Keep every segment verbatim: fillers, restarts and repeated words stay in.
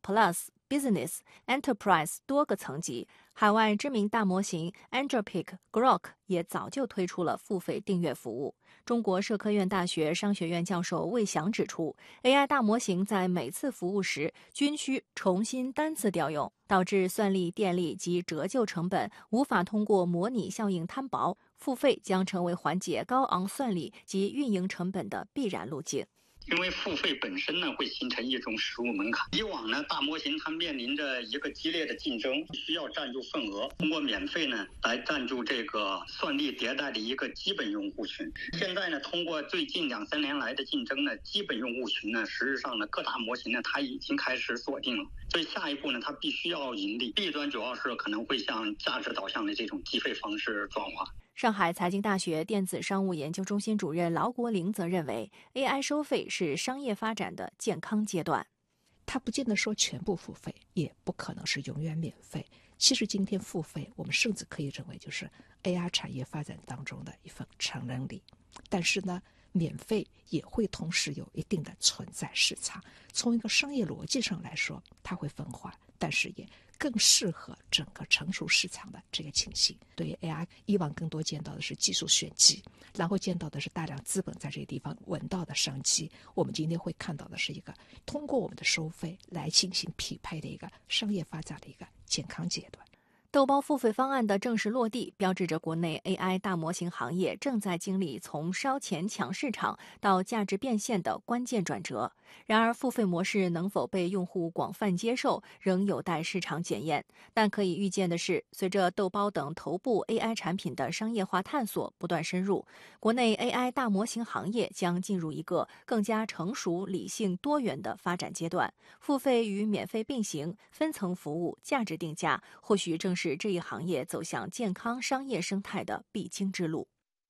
Plus、Business、Enterprise 多个层级。海外知名大模型 Anthropic、Grok 也早就推出了付费订阅服务。中国社科院大学商学院教授魏翔指出 ，A I 大模型在每次服务时均需重新单次调用，导致算力、电力及折旧成本无法通过模拟效应摊薄，付费将成为缓解高昂算力及运营成本的必然路径。 因为付费本身呢，会形成一种实物门槛。以往呢，大模型它面临着一个激烈的竞争，需要占住份额，通过免费呢来占住这个算力迭代的一个基本用户群。现在呢，通过最近两三年来的竞争呢，基本用户群呢，实质上呢，各大模型呢，它已经开始锁定了。所以下一步呢，它必须要盈利。弊端主要是可能会向价值导向的这种计费方式转化。 上海财经大学电子商务研究中心主任劳国林则认为 ，A I 收费是商业发展的健康阶段。 它不见得说全部付费，也不可能是永远免费。其实今天付费，我们甚至可以认为就是 A I 产业发展当中的一份成人礼。但是呢，免费也会同时有一定的存在市场。从一个商业逻辑上来说，它会分化，但是也更适合整个成熟市场的这个情形。对于 A I， 以往更多见到的是技术炫技，然后见到的是大量资本在这个地方闻到的商机。我们今天会看到的是一个通过我们的收费来进行匹配的一个商业发展的一个健康阶段。 豆包付费方案的正式落地，标志着国内 A I 大模型行业正在经历从烧钱抢市场到价值变现的关键转折。然而，付费模式能否被用户广泛接受，仍有待市场检验。但可以预见的是，随着豆包等头部 A I 产品的商业化探索不断深入，国内 A I 大模型行业将进入一个更加成熟、理性、多元的发展阶段。付费与免费并行，分层服务、价值定价，或许正是这一行业走向健康商业生态的必经之路。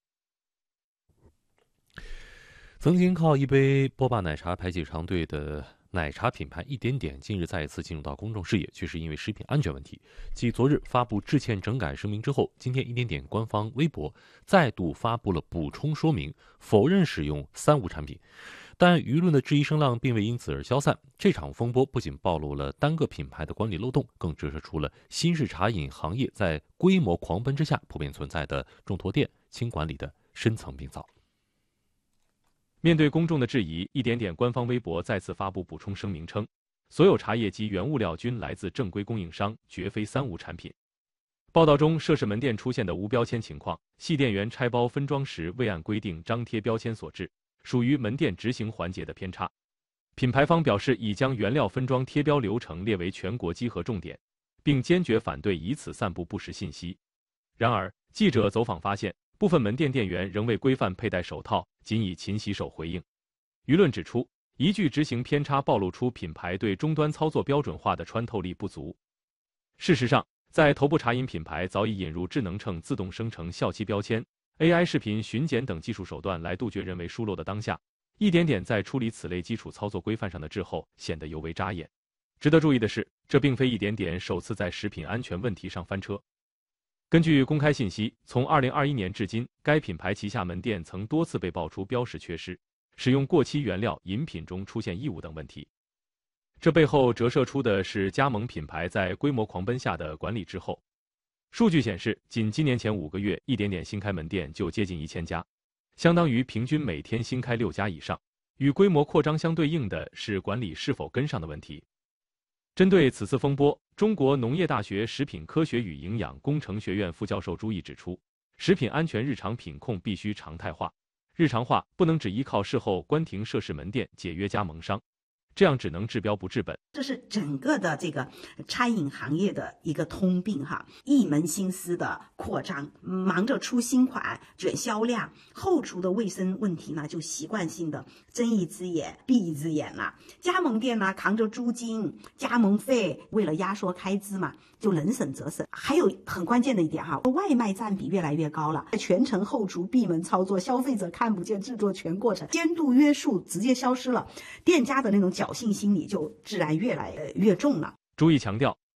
曾经靠一杯波霸奶茶排挤长队的奶茶品牌一点点，近日再一次进入到公众视野，却是因为食品安全问题。继昨日发布致歉整改声明之后，今天一点点官方微博再度发布了补充说明，否认使用三无产品。但舆论的质疑声浪并未因此而消散。这场风波不仅暴露了单个品牌的管理漏洞，更折射出了新式茶饮行业在规模狂奔之下普遍存在的重坨店、轻管理的深层病灶。 面对公众的质疑，一点点官方微博再次发布补充声明称，所有茶叶及原物料均来自正规供应商，绝非三无产品。报道中涉事门店出现的无标签情况，系店员拆包分装时未按规定张贴标签所致，属于门店执行环节的偏差。品牌方表示已将原料分装贴标流程列为全国稽核重点，并坚决反对以此散布不实信息。然而，记者走访发现，部分门店店员仍未规范佩戴手套，仅以勤洗手回应。舆论指出，一句执行偏差暴露出品牌对终端操作标准化的穿透力不足。事实上，在头部茶饮品牌早已引入智能秤自动生成效期标签、A I 视频巡检等技术手段来杜绝人为疏漏的当下，一点点在处理此类基础操作规范上的滞后显得尤为扎眼。值得注意的是，这并非一点点首次在食品安全问题上翻车。根据公开信息，从二零二一年至今，该品牌旗下门店曾多次被爆出标识缺失、使用过期原料、饮品中出现异物等问题。这背后折射出的是加盟品牌在规模狂奔下的管理滞后。数据显示，仅今年前五个月，一点点新开门店就接近一千家，相当于平均每天新开六家以上。与规模扩张相对应的是管理是否跟上的问题。针对此次风波，中国农业大学食品科学与营养工程学院副教授朱毅指出，食品安全日常品控必须常态化，日常化不能只依靠事后关停涉事门店、解约加盟商，这样只能治标不治本。 这是整个的这个餐饮行业的一个通病哈，一门心思的扩张，忙着出新款、卷销量，后厨的卫生问题呢就习惯性的睁一只眼闭一只眼了。加盟店呢扛着租金、加盟费，为了压缩开支嘛，就能省则省。还有很关键的一点哈，外卖占比越来越高了，全程后厨闭门操作，消费者看不见制作全过程，监督约束直接消失了，店家的那种侥幸心理就自然越来越重了。 朱毅强调，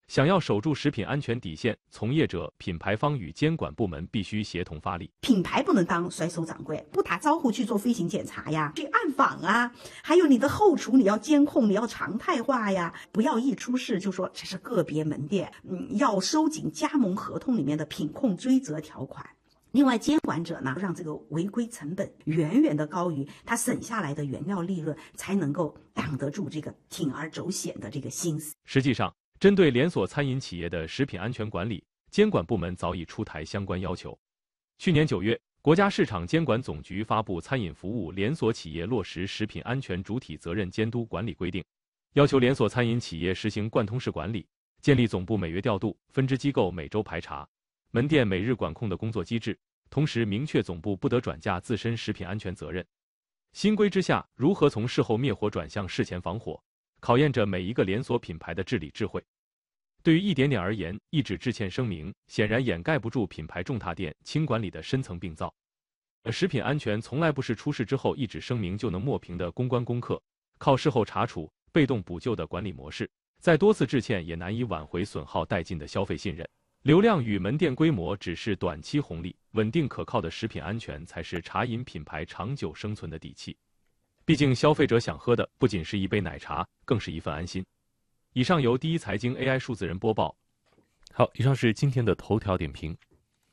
想要守住食品安全底线，从业者、品牌方与监管部门必须协同发力。 品牌不能当甩手掌柜，不打招呼去做飞行检查呀，去暗访啊，还有你的后厨你要监控，你要常态化呀，不要一出事就说这是个别门店，嗯，要收紧加盟合同里面的品控追责条款。另外，监管者呢，让这个违规成本远远的高于他省下来的原料利润，才能够挡得住这个铤而走险的这个心思。 实际上，针对连锁餐饮企业的食品安全管理，监管部门早已出台相关要求。去年九月，国家市场监管总局发布《餐饮服务连锁企业落实食品安全主体责任监督管理规定》，要求连锁餐饮企业实行贯通式管理，建立总部每月调度、分支机构每周排查、门店每日管控的工作机制，同时明确总部不得转嫁自身食品安全责任。新规之下，如何从事后灭火转向事前防火，考验着每一个连锁品牌的治理智慧。对于一点点而言，一纸致歉声明显然掩盖不住品牌重踏垫轻管理的深层病灶。而食品安全从来不是出事之后一纸声明就能抹平的公关功课，靠事后查处、被动补救的管理模式，再多次致歉也难以挽回损耗殆尽的消费信任。流量与门店规模只是短期红利，稳定可靠的食品安全才是茶饮品牌长久生存的底气。毕竟消费者想喝的不仅是一杯奶茶，更是一份安心。以上由第一财经 A I 数字人播报。 好，以上是今天的头条点评。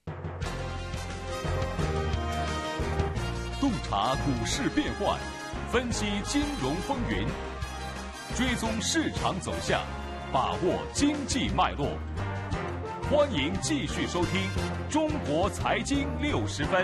洞察股市变幻，分析金融风云，追踪市场走向，把握经济脉络。欢迎继续收听《中国财经六十分》。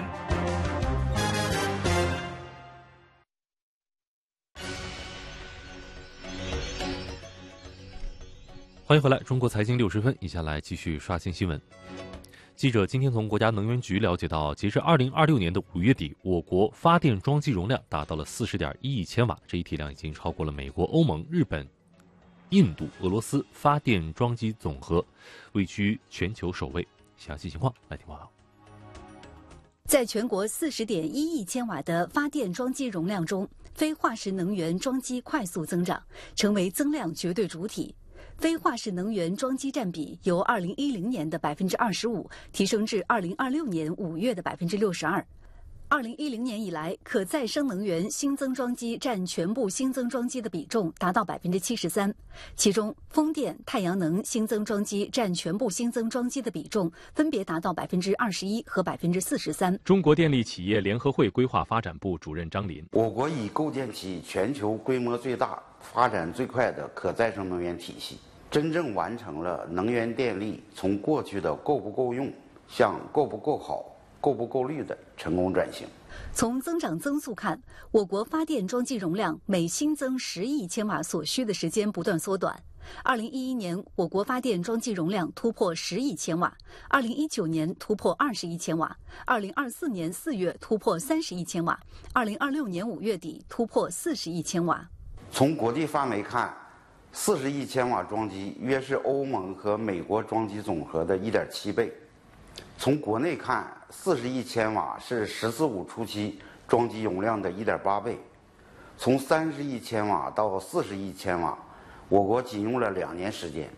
欢迎回来，中国财经六十分，以下来继续刷新新闻。记者今天从国家能源局了解到，截至二零二六年的五月底，我国发电装机容量达到了四十点一亿千瓦，这一体量已经超过了美国、欧盟、日本、印度、俄罗斯发电装机总和，位居全球首位。详细情况来听报道。 在全国四十点一亿千瓦的发电装机容量中，非化石能源装机快速增长，成为增量绝对主体。非化石能源装机占比由二零一零年的百分之二十五提升至二零二六年五月的百分之六十二。二零一零年以来，可再生能源新增装机占全部新增装机的比重达到百分之七十三，其中风电、太阳能新增装机占全部新增装机的比重分别达到百分之二十一和百分之四十三。 中国电力企业联合会规划发展部主任张林： 我国已构建起全球规模最大、发展最快的可再生能源体系，真正完成了能源电力从过去的够不够用向够不够好、够不够绿的成功转型。 从增长增速看，我国发电装机容量每新增十亿千瓦所需的时间不断缩短。二零一一年，我国发电装机容量突破十亿千瓦；二零一九年突破二十亿千瓦；二零二四年四月突破三十亿千瓦；二零二六年五月底突破四十亿千瓦。 从国际范围看，四十亿千瓦装机约是欧盟和美国装机总和的一点七倍。从国内看，四十亿千瓦是“十四五”初期装机容量的一点八倍。从三十亿千瓦到四十亿千瓦，我国仅用了两年时间。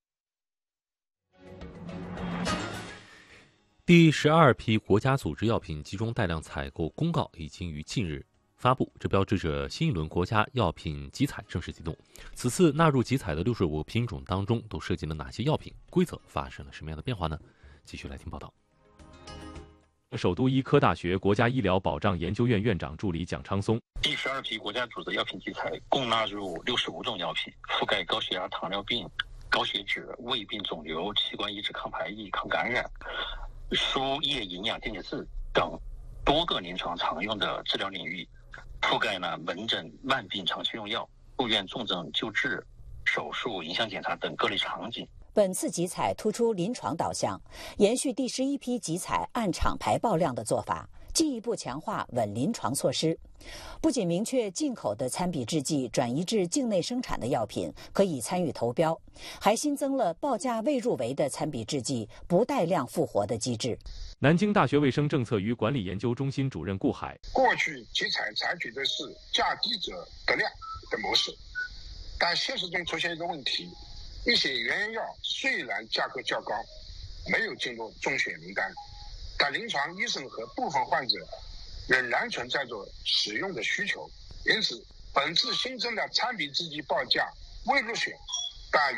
第十二批国家组织药品集中带量采购公告已经于近日发布，这标志着新一轮国家药品集采正式启动。此次纳入集采的六十五个品种当中，都涉及了哪些药品？规则发生了什么样的变化呢？继续来听报道。 首都医科大学国家医疗保障研究院院长助理蒋昌松： 第十二批国家组织药品集采共纳入六十五种药品，覆盖高血压、糖尿病、高血脂、胃病、肿瘤、器官移植、抗排异、抗感染、输液营养电解质等多个临床常用的治疗领域，覆盖了门诊慢病长期用药、住院重症救治、手术、影像检查等各类场景。 本次集采突出临床导向，延续第十一批集采按厂排爆量的做法，进一步强化稳临床措施。不仅明确进口的参比制剂转移至境内生产的药品可以参与投标，还新增了报价未入围的参比制剂不带量复活的机制。 南京大学卫生政策与管理研究中心主任顾海： 过去集采采取的是价低者得量的模式，但现实中出现一个问题， 一些原药虽然价格较高，没有进入中选名单，但临床医生和部分患者仍然存在着使用的需求。因此，本次新增的产品制剂报价未入选大于